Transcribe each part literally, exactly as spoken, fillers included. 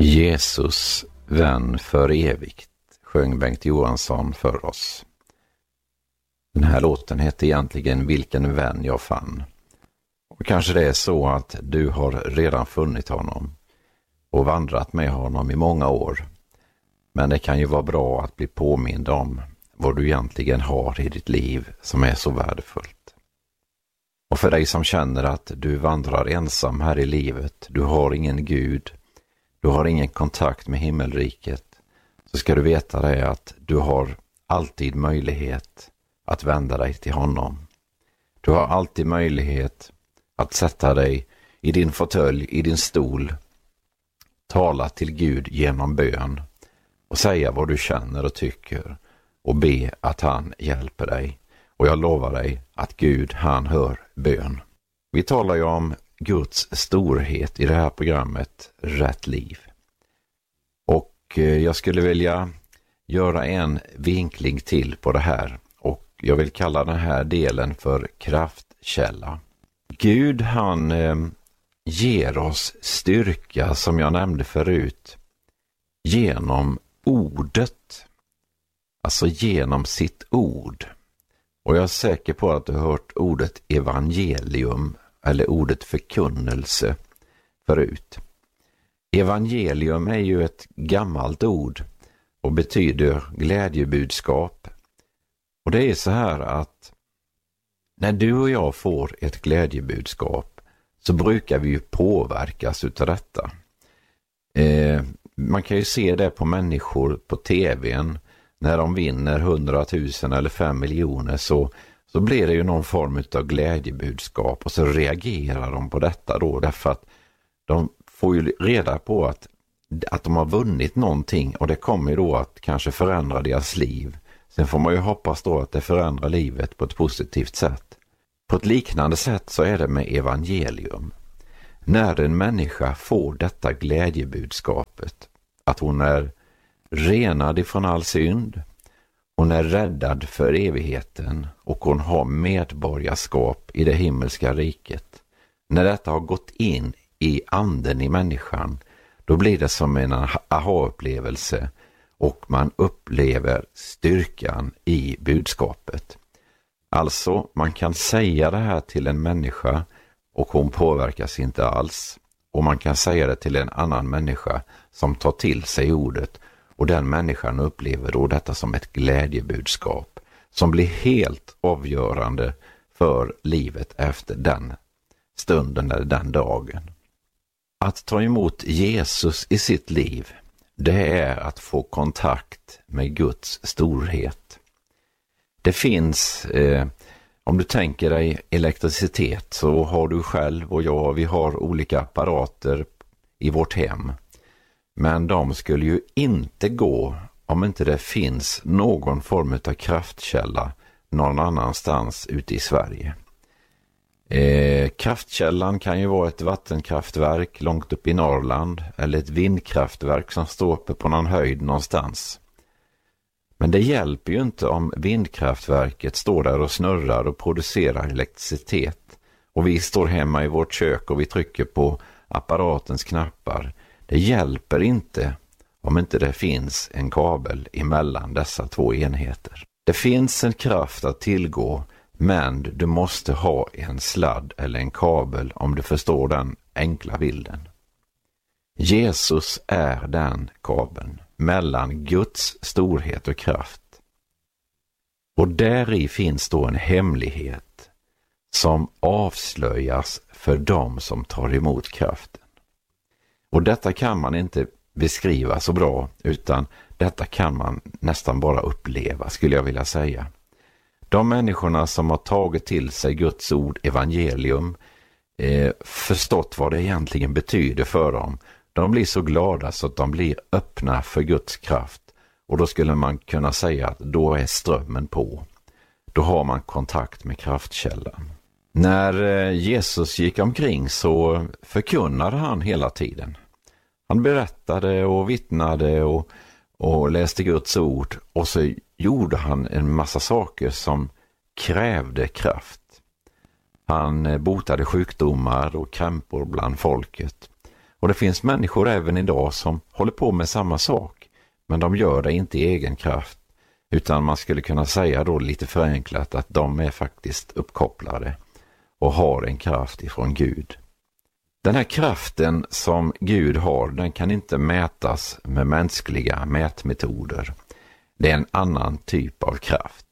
Jesus, vän för evigt, sjöng Bengt Johansson för oss. Den här låten heter egentligen Vilken vän jag fann. Och kanske det är så att du har redan funnit honom och vandrat med honom i många år. Men det kan ju vara bra att bli påmind om vad du egentligen har i ditt liv som är så värdefullt. Och för dig som känner att du vandrar ensam här i livet, du har ingen Gud, du har ingen kontakt med himmelriket, så ska du veta det att du har alltid möjlighet att vända dig till honom. Du har alltid möjlighet att sätta dig i din fåtölj, i din stol, tala till Gud genom bön och säga vad du känner och tycker och be att han hjälper dig. Och jag lovar dig att Gud, han hör bön. Vi talar ju om Guds storhet i det här programmet Rätt liv. Och jag skulle vilja göra en vinkling till på det här. Och jag vill kalla den här delen för kraftkälla. Gud, han eh, ger oss styrka, som jag nämnde förut, genom ordet. Alltså genom sitt ord. Och jag är säker på att du har hört ordet evangelium eller ordet förkunnelse förut. Evangelium är ju ett gammalt ord och betyder glädjebudskap. Och det är så här att när du och jag får ett glädjebudskap så brukar vi ju påverkas utav detta. Eh, man kan ju se det på människor på tvn. När de vinner hundratusen eller fem miljoner så, så blir det ju någon form av glädjebudskap och så reagerar de på detta då därför att de får ju reda på att, att de har vunnit någonting och det kommer då att kanske förändra deras liv. Sen får man ju hoppas då att det förändrar livet på ett positivt sätt. På ett liknande sätt så är det med evangelium. När en människa får detta glädjebudskapet att hon är renad ifrån all synd, hon är räddad för evigheten och hon har medborgarskap i det himmelska riket. När detta har gått in i anden i människan, då blir det som en aha-upplevelse och man upplever styrkan i budskapet. Alltså, man kan säga det här till en människa och hon påverkas inte alls. Och man kan säga det till en annan människa som tar till sig ordet. Och den människan upplever då detta som ett glädjebudskap som blir helt avgörande för livet efter den stunden eller den dagen. Att ta emot Jesus i sitt liv, det är att få kontakt med Guds storhet. Det finns, eh, om du tänker dig elektricitet, så har du själv och jag, vi har olika apparater i vårt hem. Men de skulle ju inte gå om inte det finns någon form av kraftkälla någon annanstans ute i Sverige. Eh, kraftkällan kan ju vara ett vattenkraftverk långt upp i Norrland eller ett vindkraftverk som står uppe på någon höjd någonstans. Men det hjälper ju inte om vindkraftverket står där och snurrar och producerar elektricitet och vi står hemma i vårt kök och vi trycker på apparatens knappar. Det hjälper inte om inte det finns en kabel emellan dessa två enheter. Det finns en kraft att tillgå, men du måste ha en sladd eller en kabel om du förstår den enkla bilden. Jesus är den kabeln mellan Guds storhet och kraft. Och där i finns då en hemlighet som avslöjas för dem som tar emot kraften. Och detta kan man inte beskriva så bra, utan detta kan man nästan bara uppleva, skulle jag vilja säga. De människorna som har tagit till sig Guds ord, evangelium, eh, förstått vad det egentligen betyder för dem, de blir så glada så att de blir öppna för Guds kraft. Och då skulle man kunna säga att då är strömmen på. Då har man kontakt med kraftkällan. När Jesus gick omkring så förkunnade han hela tiden. Han berättade och vittnade och, och läste Guds ord. Och så gjorde han en massa saker som krävde kraft. Han botade sjukdomar och krämpor bland folket. Och det finns människor även idag som håller på med samma sak, men de gör det inte i egen kraft, utan man skulle kunna säga då lite förenklat att de är faktiskt uppkopplade och har en kraft ifrån Gud. Den här kraften som Gud har, den kan inte mätas med mänskliga mätmetoder. Det är en annan typ av kraft.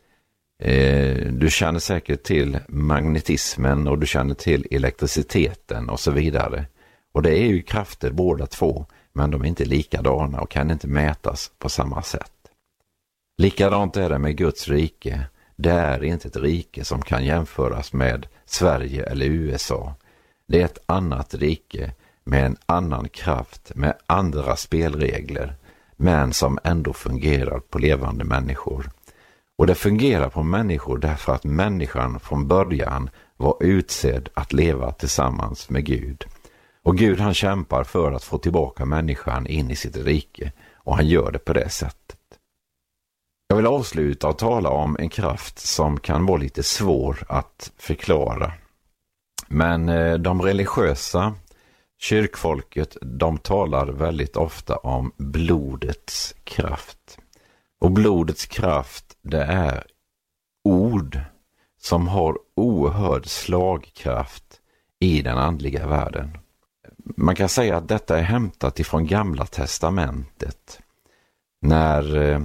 Eh, du känner säkert till magnetismen och du känner till elektriciteten och så vidare. Och det är ju krafter båda två, men de är inte likadana och kan inte mätas på samma sätt. Likadant är det med Guds rike. Det är inte ett rike som kan jämföras med Sverige eller U S A. Det är ett annat rike med en annan kraft, med andra spelregler, men som ändå fungerar på levande människor. Och det fungerar på människor därför att människan från början var utsedd att leva tillsammans med Gud. Och Gud han kämpar för att få tillbaka människan in i sitt rike, och han gör det på det sättet. Jag vill avsluta och tala om en kraft som kan vara lite svår att förklara. Men de religiösa, kyrkfolket, de talar väldigt ofta om blodets kraft. Och blodets kraft, det är ord som har oerhörd slagkraft i den andliga världen. Man kan säga att detta är hämtat ifrån Gamla testamentet. När eh,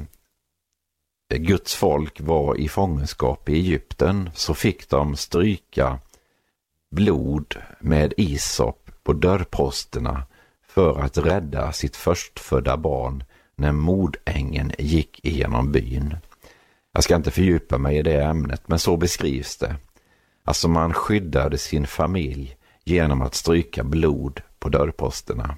Guds folk var i fångenskap i Egypten så fick de stryka blod med isop på dörrposterna för att rädda sitt förstfödda barn när mordängen gick igenom byn. Jag ska inte fördjupa mig i det ämnet, men så beskrivs det. Alltså man skyddade sin familj genom att stryka blod på dörrposterna.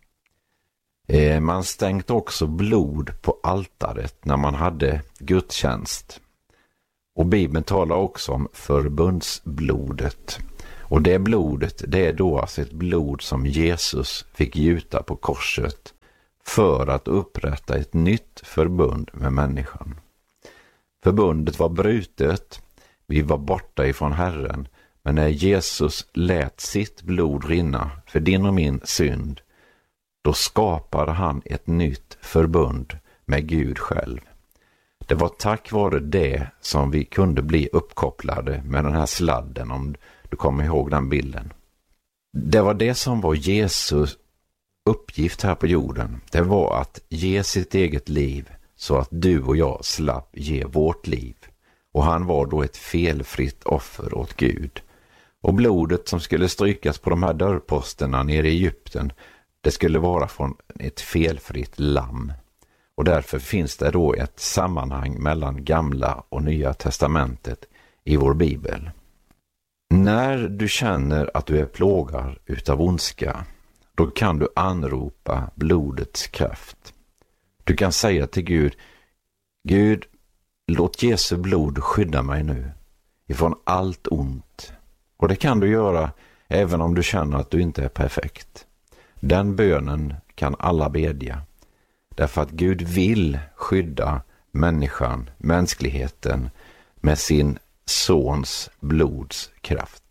Eh, man stänkte också blod på altaret när man hade gudstjänst. Och Bibeln talar också om förbundsblodet. Och det blodet, det är då alltså ett blod som Jesus fick gjuta på korset för att upprätta ett nytt förbund med människan. Förbundet var brutet, vi var borta ifrån Herren, men när Jesus lät sitt blod rinna för din och min synd, då skapade han ett nytt förbund med Gud själv. Det var tack vare det som vi kunde bli uppkopplade med den här sladden, om du kommer ihåg den bilden. Det var det som var Jesus uppgift här på jorden. Det var att ge sitt eget liv så att du och jag slapp ge vårt liv. Och han var då ett felfritt offer åt Gud. Och blodet som skulle strykas på de här dörrposterna nere i Egypten, det skulle vara från ett felfritt lamm. Och därför finns det då ett sammanhang mellan Gamla och Nya testamentet i vår bibel. När du känner att du är plågad utav ondska, då kan du anropa blodets kraft. Du kan säga till Gud: Gud, låt Jesu blod skydda mig nu ifrån allt ont. Och det kan du göra även om du känner att du inte är perfekt. Den bönen kan alla bedja. Därför att Gud vill skydda människan, mänskligheten, med sin sons blods kraft.